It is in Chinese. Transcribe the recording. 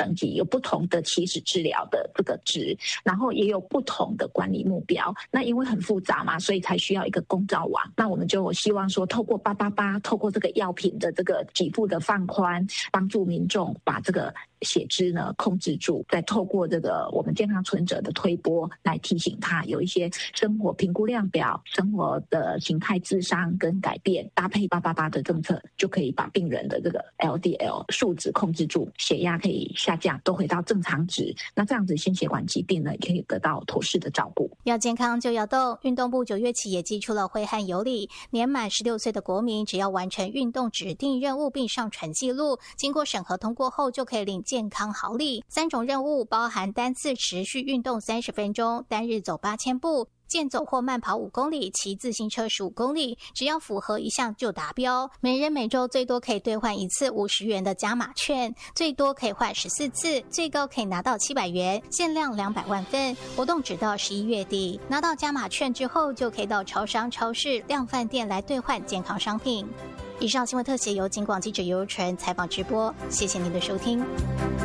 等级，有不同的起始治疗的这个值，然后也有不同的管理目标。那因为很复杂嘛，所以才需要一个公照网。那我们就希望说，透过888，透过这个药品的这个给付的放宽，帮助民众把这个血脂呢控制住，再透过这个我们健康存折的推播来提醒他有一些生活评估量表、生活的形态自伤跟改变，搭配888的政策，就可以把病人的这个 LDL 数值控制住，血压可以下降，都回到正常值。那这样子心血管疾病呢，也可以得到妥适的照顾。 要健康就要动，运动部9月起也祭出了挥汗有礼，年满16岁的国民只要完成运动指定任务并上传记录，经过审核通过后就可以领健康好礼。3种任务包含单次持续运动30分钟，单日走8000步，健走或慢跑5公里，骑自行车15公里，只要符合一项就达标。每人每周最多可以兑换1次50元的加码券，最多可以换14次，最高可以拿到700元，限量200万份。活动直到11月底，拿到加码券之后，就可以到超商、超市、量贩店来兑换健康商品。以上新闻特写由警广记者尤纯采访直播，谢谢您的收听。